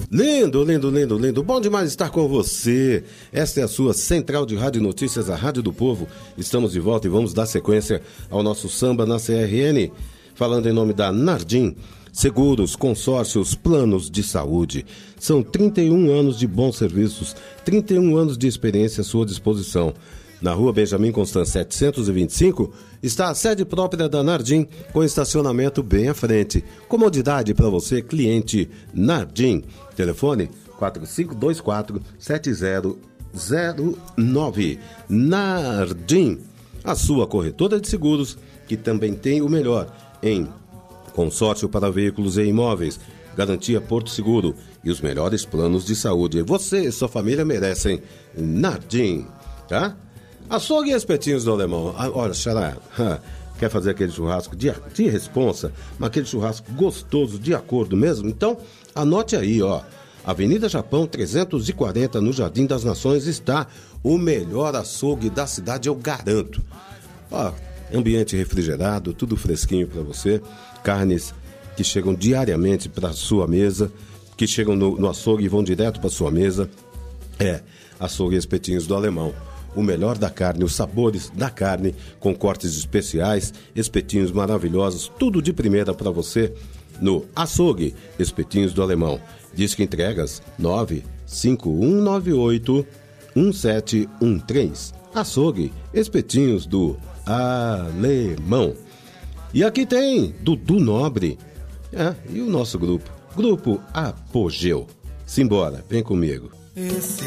Lindo, lindo, lindo, lindo. Bom demais estar com você. Esta é a sua Central de Rádio Notícias, a Rádio do Povo. Estamos de volta e vamos dar sequência ao nosso samba na CRN. Falando em nome da Nardim. Seguros, consórcios, planos de saúde. São 31 anos de bons serviços, 31 anos de experiência à sua disposição. Na rua Benjamin Constant 725, está a sede própria da Nardim, com estacionamento bem à frente. Comodidade para você, cliente Nardim. Telefone 4524-7009. Nardim, a sua corretora de seguros, que também tem o melhor em consórcio para veículos e imóveis, garantia Porto Seguro e os melhores planos de saúde. Você e sua família merecem Nardim, tá? Açougue e espetinhos do Alemão. Olha, Xará, quer fazer aquele churrasco de responsa, mas aquele churrasco gostoso, de acordo mesmo? Então, anote aí, ó. Avenida Japão 340, no Jardim das Nações, está o melhor açougue da cidade, eu garanto. Ó, ambiente refrigerado, tudo fresquinho para você. Carnes que chegam diariamente para sua mesa, que chegam no açougue e vão direto para sua mesa. Açougue e espetinhos do Alemão. O melhor da carne, os sabores da carne, com cortes especiais, espetinhos maravilhosos, tudo de primeira para você no Açougue Espetinhos do Alemão. Disque entregas 95198-1713. Açougue Espetinhos do Alemão. E aqui tem Dudu Nobre e o nosso grupo Apogeu. Simbora, vem comigo.